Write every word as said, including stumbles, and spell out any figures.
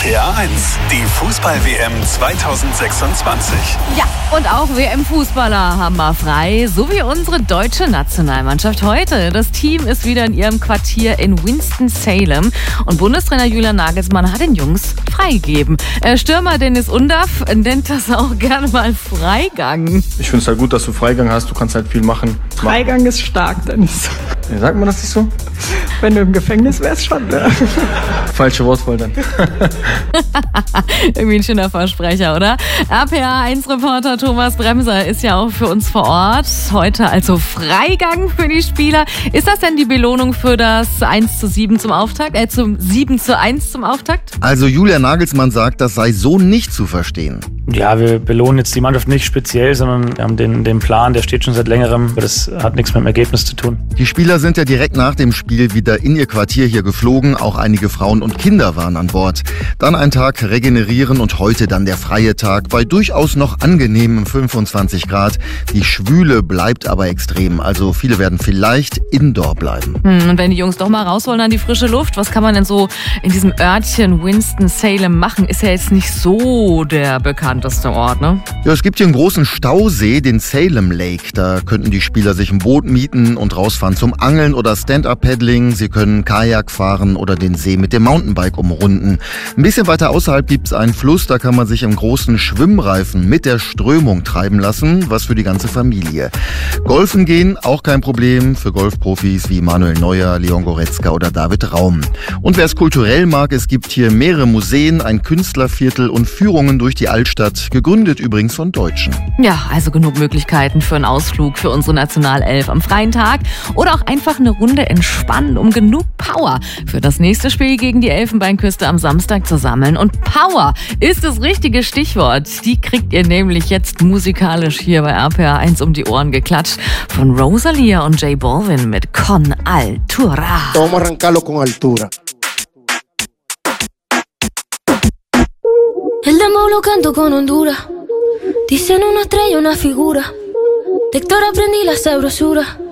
P R eins, die Fußball-W M zweitausendsechsundzwanzig. Ja, und auch W M-Fußballer haben wir frei, so wie unsere deutsche Nationalmannschaft heute. Das Team ist wieder in ihrem Quartier in Winston-Salem und Bundestrainer Julian Nagelsmann hat den Jungs freigegeben. Stürmer Dennis Undaff nennt das auch gerne mal Freigang. Ich finde es halt gut, dass du Freigang hast, du kannst halt viel machen. Freigang ist stark, Dennis. Ja, sagt man das nicht so? Wenn du im Gefängnis wärst, schon, ne? Falsche Wortwahl dann. Irgendwie ein schöner Versprecher, oder? R P R eins Reporter Thomas Bremser ist ja auch für uns vor Ort. Heute also Freigang für die Spieler. Ist das denn die Belohnung für das eins zu sieben zum Auftakt? Äh, zum sieben zu eins zum Auftakt? Also Julian Nagelsmann sagt, das sei so nicht zu verstehen. Ja, wir belohnen jetzt die Mannschaft nicht speziell, sondern wir haben den, den Plan, der steht schon seit längerem. Das hat nichts mit dem Ergebnis zu tun. Die Spieler sind ja direkt nach dem Spiel wieder in ihr Quartier hier geflogen. Auch einige Frauen und Kinder waren an Bord. Dann ein Tag regenerieren und heute dann der freie Tag bei durchaus noch angenehmen fünfundzwanzig Grad. Die Schwüle bleibt aber extrem. Also viele werden vielleicht indoor bleiben. Hm, und wenn die Jungs doch mal raus wollen an die frische Luft, was kann man denn so in diesem Örtchen Winston-Salem machen? Ist ja jetzt nicht so der bekannteste Ort, ne? Ja, es gibt hier einen großen Stausee, den Salem Lake. Da könnten die Spieler sich ein Boot mieten und rausfahren zum Angeln oder Stand-Up-Paddling. Sie können Kajak fahren oder den See mit dem Mountainbike umrunden. Ein bisschen weiter außerhalb gibt es einen Fluss, da kann man sich im großen Schwimmreifen mit der Strömung treiben lassen, was für die ganze Familie. Golfen gehen, auch kein Problem für Golfprofis wie Manuel Neuer, Leon Goretzka oder David Raum. Und wer es kulturell mag, es gibt hier mehrere Museen, ein Künstlerviertel und Führungen durch die Altstadt, gegründet übrigens von Deutschen. Ja, also genug Möglichkeiten für einen Ausflug für unsere Nationalelf am freien Tag oder auch einfach eine Runde entspannen, um genug Power für das nächste Spiel gegen die Elfenbeinküste am Samstag zu sammeln. Und Power ist das richtige Stichwort. Die kriegt ihr nämlich jetzt musikalisch hier bei R P R eins um die Ohren geklatscht von Rosalia und J Balvin mit Con Altura. Vamos a arrancarlo con altura. El dembow lo canto con Honduras. Dicen una estrella, una figura. De Héctor aprendí la sabrosura.